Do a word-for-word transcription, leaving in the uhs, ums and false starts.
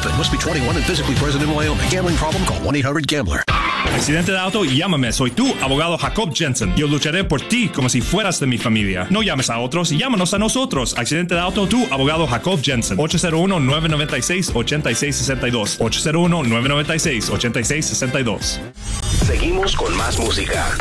open. Must be twenty-one and physically present in Wyoming. Gambling problem? Call one eight hundred gambler. Accidente de auto, llámame. Soy tu abogado Jacob Jensen. Yo lucharé por ti como si fueras de mi familia. No llames a otros, llámanos a nosotros. Accidente de auto, tu abogado Jacob Jensen. ocho cero uno, nueve nueve seis, ocho seis seis dos. ocho cero uno, nueve nueve seis, ocho seis seis dos. Seguimos con más música.